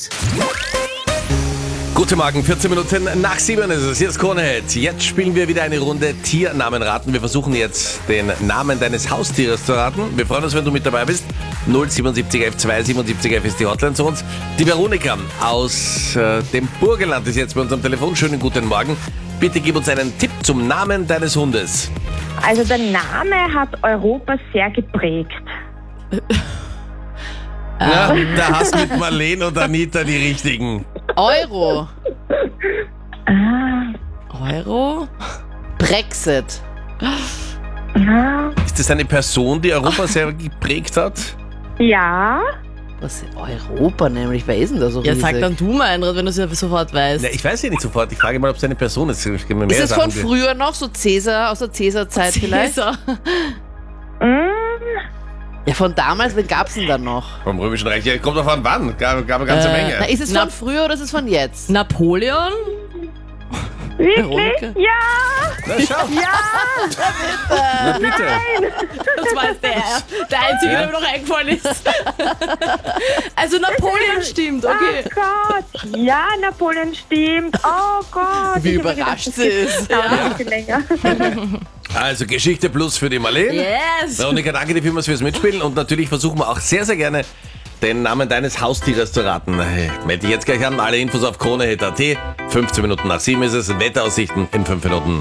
Guten Morgen, 14 Minuten nach 7 ist es. Hier ist Kronehit. Jetzt spielen wir wieder eine Runde Tiernamen raten. Wir versuchen jetzt den Namen deines Haustieres zu raten. Wir freuen uns, wenn du mit dabei bist. 07711 27711 ist die Hotline zu uns. Die Veronika aus dem Burgenland ist jetzt bei uns am Telefon. Schönen guten Morgen. Bitte gib uns einen Tipp zum Namen deines Hundes. Also der Name hat Europa sehr geprägt. Ja, da hast mit Marlene und Anita die richtigen. Euro. Ah, Euro? Brexit. ja. Ist das eine Person, die Europa sehr geprägt hat? Ja. Was? Europa nämlich? Wer ist denn da so Ja, riesig? sag dann du mal, Einrad, wenn du es ja sofort weißt. Ja, ich weiß ja nicht sofort. Ich frage mal, ob es eine Person ist. Es gibt mir mehr Ist es von Sachen, früher noch, so Cäsar, aus der Cäsar-Zeit vielleicht? Cäsar. Ja, von damals, wen gab's denn da noch? Vom Römischen Reich. Ja, kommt davon wann. Gab eine ganze Menge. Na, ist es Na- von früher oder ist es von jetzt? Napoleon? Wirklich? Veronika? Ja. Na schau. Na bitte. Das war jetzt der einzige, der mir noch eingefallen ist. Also Napoleon stimmt, okay. Oh Gott. Ja, Napoleon stimmt. Oh Gott. Wie Ich hab mir überrascht gedacht, sie ist. das dauert ein bisschen länger. Also Geschichte plus für die Marlene. Yes. Veronika, danke dir vielmals fürs Mitspielen. Und natürlich versuchen wir auch sehr, sehr gerne, den Namen deines Haustieres zu raten. Melde dich jetzt gleich an. Alle Infos auf kronehit.at. 15 Minuten nach 7 ist es. Wetteraussichten in 5 Minuten.